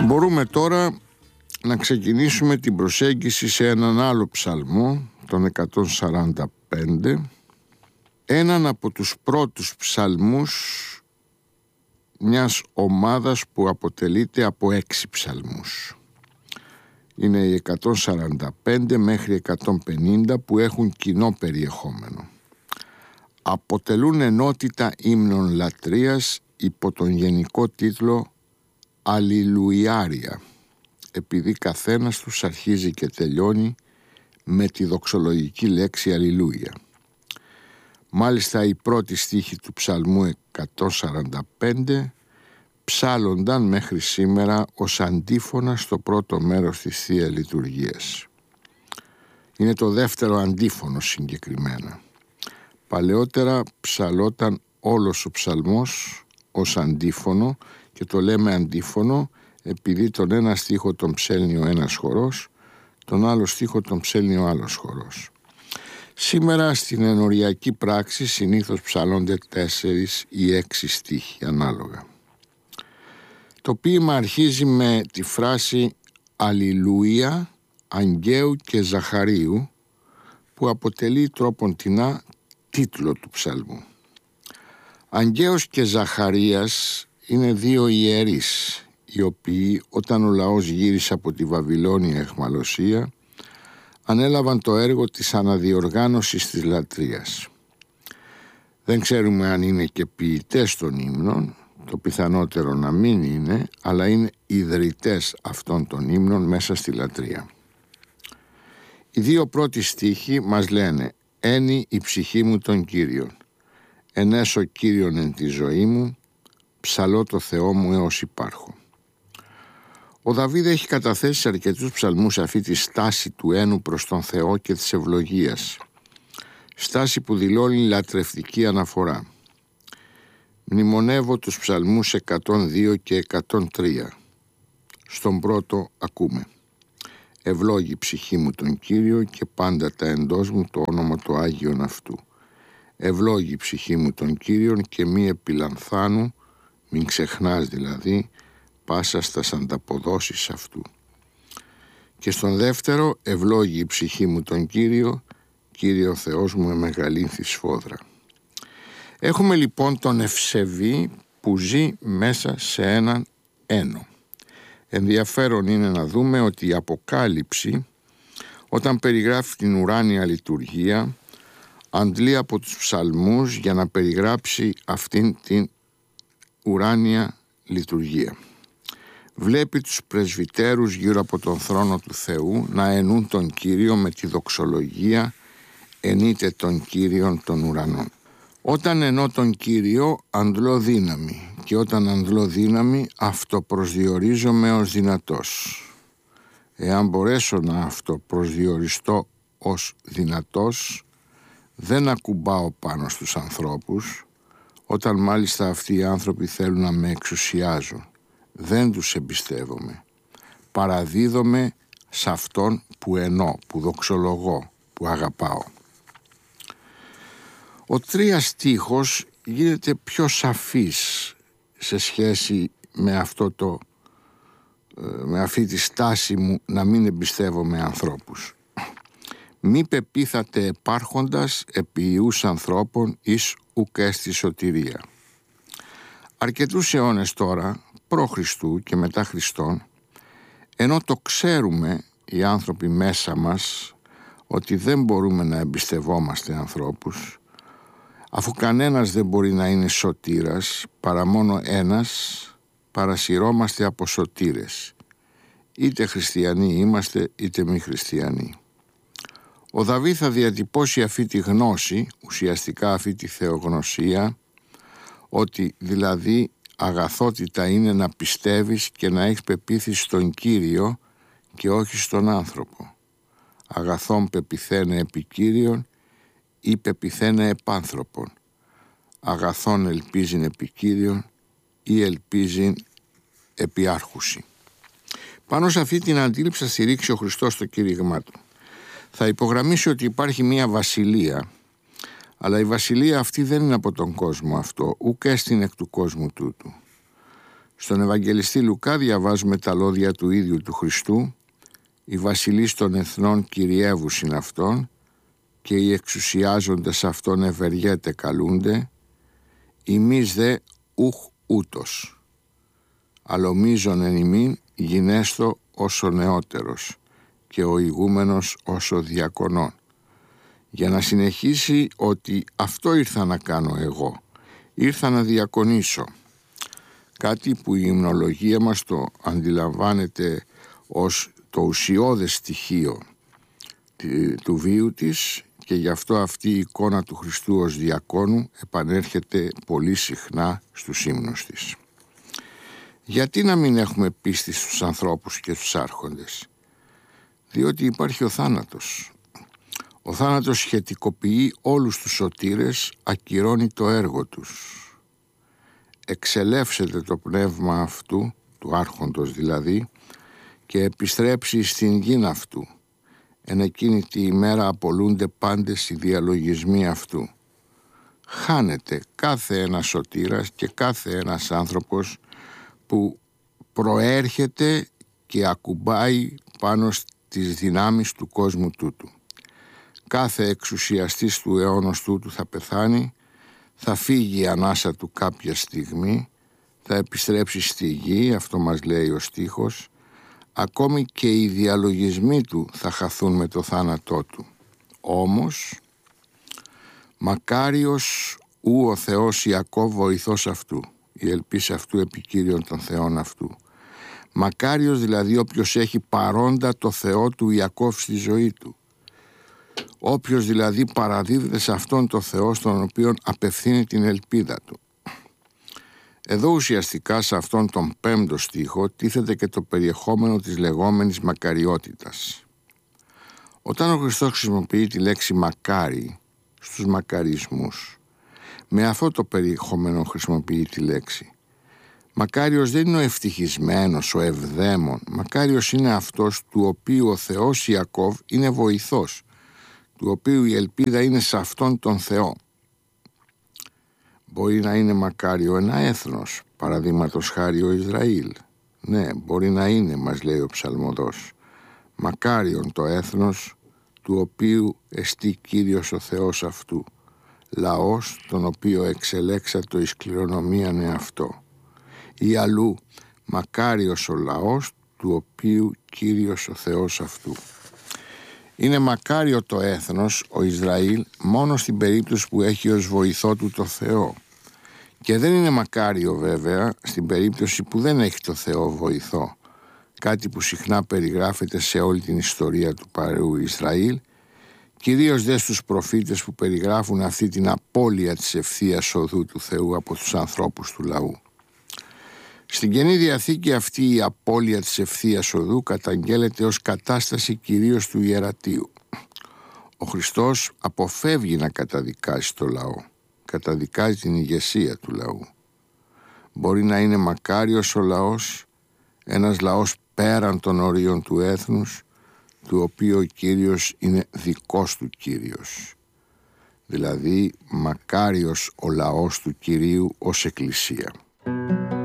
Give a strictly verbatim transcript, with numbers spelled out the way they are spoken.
Μπορούμε τώρα να ξεκινήσουμε την προσέγγιση σε έναν άλλο ψαλμό, τον εκατόν σαράντα πέντε, έναν από τους πρώτους ψαλμούς μιας ομάδας που αποτελείται από έξι ψαλμούς. Είναι οι εκατόν σαράντα πέντε μέχρι εκατόν πενήντα που έχουν κοινό περιεχόμενο. Αποτελούν ενότητα ύμνων λατρείας υπό τον γενικό τίτλο Αλληλουιάρια, επειδή καθένας τους αρχίζει και τελειώνει με τη δοξολογική λέξη Αλληλούια. Μάλιστα οι πρώτοι στίχοι του ψαλμού εκατόν σαράντα πέντε ψάλλονταν μέχρι σήμερα ως αντίφωνα στο πρώτο μέρος της Θείας Λειτουργίας. Είναι το δεύτερο αντίφωνο συγκεκριμένα. Παλαιότερα ψαλόταν όλος ο ψαλμός ως αντίφωνο και το λέμε αντίφωνο επειδή τον ένα στίχο τον ψέλνει ο ένας χορός, τον άλλο στίχο τον ψέλνει ο άλλος χορός. Σήμερα στην ενοριακή πράξη συνήθως ψαλώνται τέσσερις ή έξι στίχοι ανάλογα. Το ποίημα αρχίζει με τη φράση «Αλληλούια» Αγγαίου και Ζαχαρίου που αποτελεί τρόποντινά τίτλο του ψαλμού. Αγγαίος και Ζαχαρίας είναι δύο ιερείς οι οποίοι όταν ο λαός γύρισε από τη Βαβυλώνια αιχμαλωσία ανέλαβαν το έργο της αναδιοργάνωσης της λατρείας. Δεν ξέρουμε αν είναι και ποιητές των ύμνων, το πιθανότερο να μην είναι, αλλά είναι ιδρυτές αυτών των ύμνων μέσα στη λατρεία. Οι δύο πρώτοι στίχοι μας λένε «Ένι η ψυχή μου τον Κύριον, ενέσω Κύριον εν τη ζωή μου, ψαλώ το Θεό μου έως υπάρχω». Ο Δαβίδ έχει καταθέσει σε αρκετούς ψαλμούς αυτή τη στάση του ένου προς τον Θεό και της ευλογίας, στάση που δηλώνει λατρευτική αναφορά. Μνημονεύω τους ψαλμούς εκατόν δύο και εκατόν τρία. Στον πρώτο ακούμε «Ευλόγη ψυχή μου τον Κύριο και πάντα τα εντός μου το όνομα το Άγιον αυτού. Ευλόγη ψυχή μου τον Κύριον και μη επιλανθάνου, μην ξεχνάς δηλαδή, πάσα στας ανταποδόσεις αυτού». Και στον δεύτερο «Ευλόγη η ψυχή μου τον Κύριο, Κύριο Θεός μου εμεγαλύνθη σφόδρα». Έχουμε λοιπόν τον Ευσεβή που ζει μέσα σε έναν ένο. Ενδιαφέρον είναι να δούμε ότι η Αποκάλυψη όταν περιγράφει την ουράνια λειτουργία αντλεί από τους ψαλμούς για να περιγράψει αυτήν την ουράνια λειτουργία. Βλέπει τους πρεσβυτέρους γύρω από τον θρόνο του Θεού να ενούν τον Κύριο με τη δοξολογία «Ενείτε τον Κύριον των ουρανών». Όταν ενώ τον Κύριο αντλώ δύναμη και όταν αντλώ δύναμη αυτοπροσδιορίζομαι ως δυνατός. Εάν μπορέσω να αυτοπροσδιοριστώ ως δυνατός δεν ακουμπάω πάνω στους ανθρώπους, όταν μάλιστα αυτοί οι άνθρωποι θέλουν να με εξουσιάζουν. Δεν τους εμπιστεύομαι. Παραδίδομαι σε αυτόν που ενώ, που δοξολογώ, που αγαπάω. Ο τρίας στίχος γίνεται πιο σαφής σε σχέση με, αυτό το, με αυτή τη στάση μου να μην εμπιστεύομαι ανθρώπους. «Μη πεπίθατε επάρχοντας επί ιούς ανθρώπων εις ουκ έστι σωτηρία». Αρκετούς αιώνες τώρα, προ Χριστού και μετά Χριστόν, ενώ το ξέρουμε οι άνθρωποι μέσα μας ότι δεν μπορούμε να εμπιστευόμαστε ανθρώπους, αφού κανένας δεν μπορεί να είναι σωτήρας παρά μόνο ένας, παρασυρώμαστε από σωτήρες, είτε χριστιανοί είμαστε είτε μη χριστιανοί. Ο Δαβίδ θα διατυπώσει αυτή τη γνώση, ουσιαστικά αυτή τη θεογνωσία, ότι δηλαδή αγαθότητα είναι να πιστεύεις και να έχεις πεποίθηση στον Κύριο και όχι στον άνθρωπο. Αγαθόν πεπιθένε επί Κύριον ή πεπιθένε επάνθρωπον. Αγαθόν ελπίζειν επί Κύριον ή ελπίζειν επί άρχουση. Πάνω σε αυτή την αντίληψη θα στηρίξει ο Χριστός το κήρυγμά του. Θα υπογραμμίσει ότι υπάρχει μία βασιλεία, αλλά η βασιλεία αυτή δεν είναι από τον κόσμο αυτό, ουκ έστιν εκ του κόσμου τούτου. Στον Ευαγγελιστή Λουκά διαβάζουμε τα λόγια του ίδιου του Χριστού: «Οι βασιλείς των εθνών κυριεύουσιν αυτόν και οι εξουσιάζοντες αυτόν ευεργέτε καλούνται, ημείς δε ουχ ούτως. Αλλομίζον εν ημίν γινέστο όσο νεότερος και ο ηγούμενος όσο διακονών». Για να συνεχίσει ότι αυτό ήρθα να κάνω εγώ, ήρθα να διακονήσω. Κάτι που η υμνολογία μας το αντιλαμβάνεται ως το ουσιώδες στοιχείο του βίου της, και γι' αυτό αυτή η εικόνα του Χριστού ως διακόνου επανέρχεται πολύ συχνά στους ύμνους της. Γιατί να μην έχουμε πίστη στους ανθρώπους και στους άρχοντες? Διότι υπάρχει ο θάνατος. Ο θάνατος σχετικοποιεί όλους τους σωτήρες, ακυρώνει το έργο τους. Εξελεύσετε το πνεύμα αυτού, του άρχοντος δηλαδή, και επιστρέψει στην γην αυτού. Εν εκείνη τη ημέρα απολούνται πάντες οι διαλογισμοί αυτού. Χάνεται κάθε ένας σωτήρας και κάθε ένας άνθρωπος που προέρχεται και ακουμπάει πάνω στις δυνάμεις του κόσμου τούτου. Κάθε εξουσιαστής του αιώνος τούτου θα πεθάνει, θα φύγει η ανάσα του κάποια στιγμή, θα επιστρέψει στη γη, αυτό μας λέει ο στίχος, ακόμη και οι διαλογισμοί του θα χαθούν με το θάνατό του. Όμως, μακάριος ου ο Θεός Ιακώβ βοηθός αυτού, η ελπίς αυτού επικύριον των θεών αυτού. Μακάριος δηλαδή όποιος έχει παρόντα το Θεό του Ιακώβ στη ζωή του. Όποιος δηλαδή παραδίδεται σε αυτόν το Θεό στον οποίο απευθύνει την ελπίδα του. Εδώ ουσιαστικά σε αυτόν τον πέμπτο στίχο τίθεται και το περιεχόμενο της λεγόμενης μακαριότητας. Όταν ο Χριστός χρησιμοποιεί τη λέξη μακάρι στους μακαρισμούς, με αυτό το περιεχόμενο χρησιμοποιεί τη λέξη. Μακάριος δεν είναι ο ευτυχισμένος, ο ευδαίμων. Μακάριος είναι αυτός του οποίου ο Θεός Ιακώβ είναι βοηθός, του οποίου η ελπίδα είναι σε αυτόν τον Θεό. Μπορεί να είναι μακάριο ένα έθνος, παραδείγματος χάρη ο Ισραήλ. Ναι, μπορεί να είναι, μας λέει ο ψαλμοδός. Μακάριον το έθνος του οποίου εστί Κύριος ο Θεός αυτού, λαός τον οποίο εξελέξατο εις κληρονομίαν εαυτό. Ή αλλού, μακάριος ο λαός του οποίου Κύριος ο Θεός αυτού. Είναι μακάριο το έθνος, ο Ισραήλ, μόνο στην περίπτωση που έχει ως βοηθό του το Θεό. Και δεν είναι μακάριο βέβαια στην περίπτωση που δεν έχει το Θεό βοηθό. Κάτι που συχνά περιγράφεται σε όλη την ιστορία του παλαιού Ισραήλ, κυρίως δε στους προφήτες που περιγράφουν αυτή την απώλεια της ευθείας οδού του Θεού από τους ανθρώπους του λαού. Στην Καινή Διαθήκη αυτή η απώλεια της ευθείας οδού καταγγέλλεται ως κατάσταση κυρίως του ιερατείου. Ο Χριστός αποφεύγει να καταδικάσει το λαό, καταδικάζει την ηγεσία του λαού. Μπορεί να είναι μακάριος ο λαός, ένας λαός πέραν των ορίων του έθνους, του οποίου ο Κύριος είναι δικός του Κύριος. Δηλαδή μακάριος ο λαός του Κυρίου ως Εκκλησία.